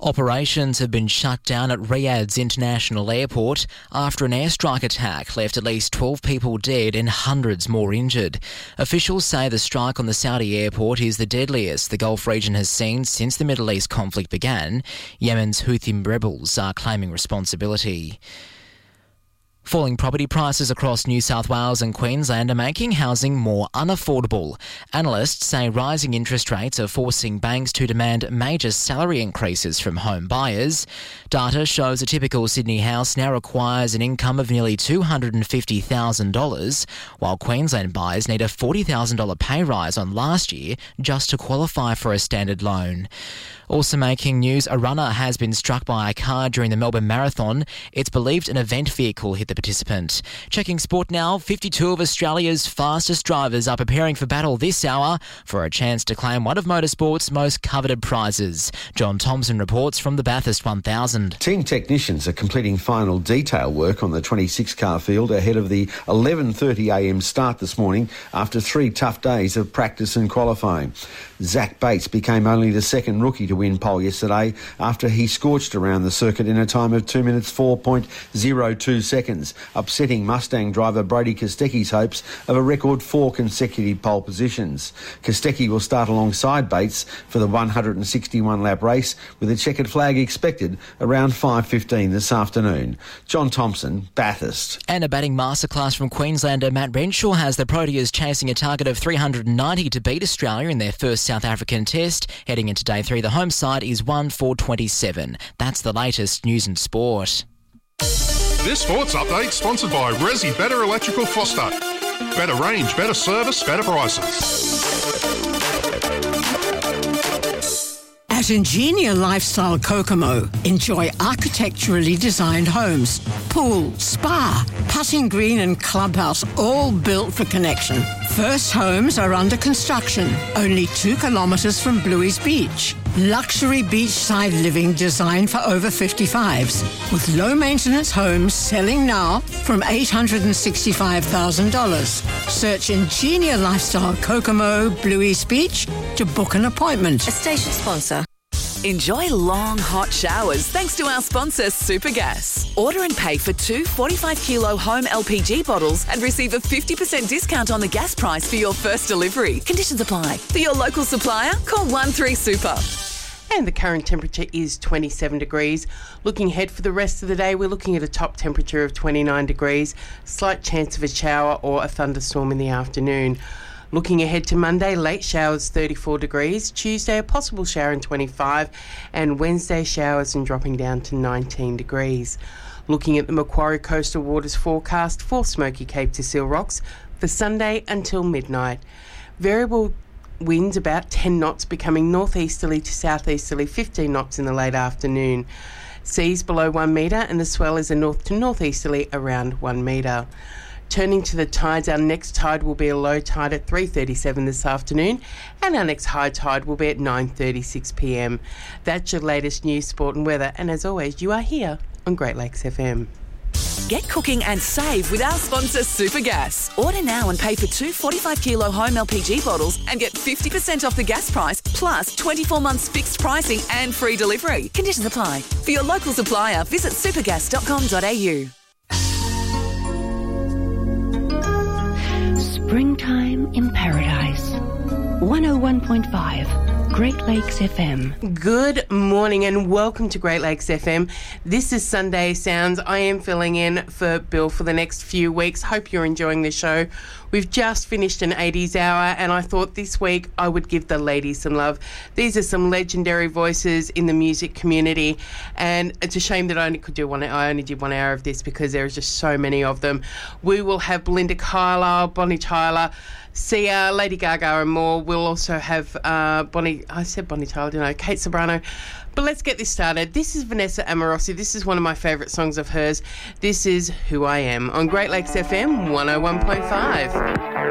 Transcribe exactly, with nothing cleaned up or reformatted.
Operations have been shut down at Riyadh's international airport after an airstrike attack left at least twelve people dead and hundreds more injured. Officials say the strike on the Saudi airport is the deadliest the Gulf region has seen since the Middle East conflict began. Yemen's Houthi rebels are claiming responsibility. Falling property prices across New South Wales and Queensland are making housing more unaffordable. Analysts say rising interest rates are forcing banks to demand major salary increases from home buyers. Data shows a typical Sydney house now requires an income of nearly two hundred fifty thousand dollars, while Queensland buyers need a forty thousand dollars pay rise on last year just to qualify for a standard loan. Also making news, a runner has been struck by a car during the Melbourne Marathon. It's believed an event vehicle hit the participant. Checking sport now, fifty-two of Australia's fastest drivers are preparing for battle this hour for a chance to claim one of motorsport's most coveted prizes. John Thompson reports from the Bathurst one thousand. Team technicians are completing final detail work on the twenty-six car field ahead of the eleven thirty a m start this morning after three tough days of practice and qualifying. Zach Bates became only the second rookie to win pole yesterday after he scorched around the circuit in a time of two minutes four point oh two seconds, upsetting Mustang driver Brody Kostecki's hopes of a record four consecutive pole positions. Kostecki will start alongside Bates for the one hundred sixty-one lap race, with a checkered flag expected around five fifteen this afternoon. John Thompson, Bathurst. And a batting masterclass from Queenslander Matt Renshaw has the Proteas chasing a target of three hundred ninety to beat Australia in their first South African test. Heading into day three, the home side is one for twenty-seven. That's the latest news and sport. This sports update sponsored by Resi Better Electrical Foster. Better range, better service, better prices. At Ingenia Lifestyle Kokomo, enjoy architecturally designed homes, pool, spa, putting green and clubhouse, all built for connection. First homes are under construction, only two kilometres from Bluey's Beach. Luxury beachside living designed for over fifty-fives, with low-maintenance homes selling now from eight hundred sixty-five thousand dollars. Search Ingenia Lifestyle Kokomo, Bluey's Beach to book an appointment. A station sponsor. Enjoy long, hot showers thanks to our sponsor, Supergas. Order and pay for two forty-five kilo home L P G bottles and receive a fifty percent discount on the gas price for your first delivery. Conditions apply. For your local supplier, call one three super. And the current temperature is twenty-seven degrees. Looking ahead for the rest of the day, we're looking at a top temperature of twenty-nine degrees. Slight chance of a shower or a thunderstorm in the afternoon. Looking ahead to Monday, late showers thirty-four degrees. Tuesday, a possible shower in twenty-five. And Wednesday, showers and dropping down to nineteen degrees. Looking at the Macquarie Coastal Waters forecast for Smoky Cape to Seal Rocks for Sunday until midnight. Variable winds about ten knots, becoming northeasterly to southeasterly fifteen knots in the late afternoon. Seas below one metre and the swell is a north to northeasterly around one metre. Turning to the tides, our next tide will be a low tide at three thirty-seven this afternoon, and our next high tide will be at nine thirty-six p m. That's your latest news, sport and weather, and as always, you are here on Great Lakes F M. Get cooking and save with our sponsor, Supergas. Order now and pay for two forty-five kilo home L P G bottles and get fifty percent off the gas price, plus twenty-four months fixed pricing and free delivery. Conditions apply. For your local supplier, visit supergas dot com dot a u. Springtime in Paradise. one oh one point five. Great Lakes F M. Good morning and welcome to Great Lakes F M. This is Sunday Sounds. I am filling in for Bill for the next few weeks. Hope you're enjoying the show. We've just finished an eighties hour and I thought this week I would give the ladies some love. These are some legendary voices in the music community, and it's a shame that I only could do one. I only did one hour of this because there are just so many of them. We will have Belinda Carlisle, Bonnie Tyler, Sia, Lady Gaga and more. We'll also have uh, Bonnie, I said Bonnie Tyler, didn't I? Kate Sobrano. But let's get this started. This is Vanessa Amorosi. This is one of my favourite songs of hers. This is Who I Am on Great Lakes F M one oh one point five.